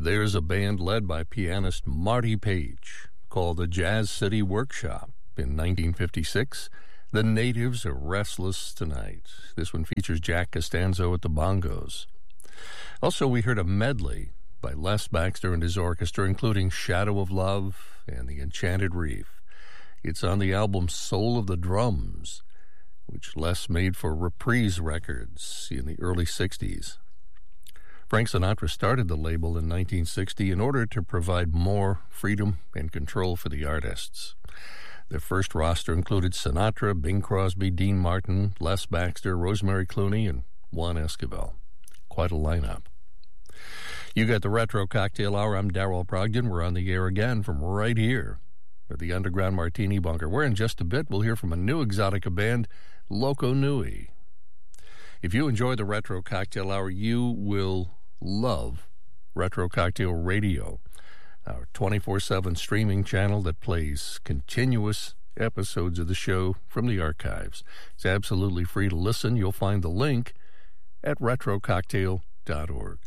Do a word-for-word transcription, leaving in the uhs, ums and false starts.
There's a band led by pianist Marty Page called the Jazz City Workshop. In nineteen fifty-six, The Natives Are Restless Tonight. This one features Jack Costanzo at the bongos. Also, we heard a medley by Les Baxter and his orchestra, including Shadow of Love and The Enchanted Reef. It's on the album Soul of the Drums, which Les made for Reprise Records in the early sixties. Frank Sinatra started the label in nineteen sixty in order to provide more freedom and control for the artists. Their first roster included Sinatra, Bing Crosby, Dean Martin, Les Baxter, Rosemary Clooney, and Juan Esquivel. Quite a lineup. You got the Retro Cocktail Hour. I'm Darrell Brogdon. We're on the air again from right here at the Underground Martini Bunker, where in just a bit we'll hear from a new Exotica band, Loco Nui. If you enjoy the Retro Cocktail Hour, you will love Retro Cocktail Radio, our twenty-four seven streaming channel that plays continuous episodes of the show from the archives. It's absolutely free to listen. You'll find the link at retro cocktail dot org.